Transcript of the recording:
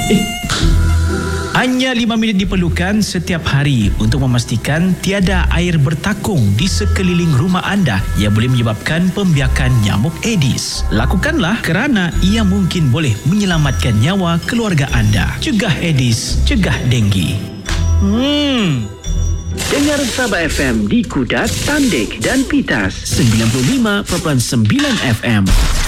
Hanya 5 minit diperlukan setiap hari untuk memastikan tiada air bertakung di sekeliling rumah anda yang boleh menyebabkan pembiakan nyamuk Aedes. Lakukanlah kerana ia mungkin boleh menyelamatkan nyawa keluarga anda. Cegah Aedes, cegah denggi. Dengar Sabah FM di Kudat, Tandik dan Pitas 95.9 FM.